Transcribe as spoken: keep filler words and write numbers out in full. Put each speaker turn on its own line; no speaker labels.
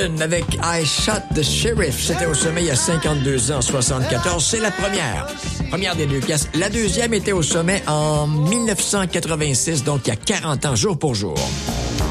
Avec I Shot the Sheriff. C'était au sommet il y a cinquante-deux ans, en soixante-quatorze. C'est la première. Première des deux pièces. La deuxième était au sommet en mille neuf cent quatre-vingt-six, donc il y a quarante ans, jour pour jour.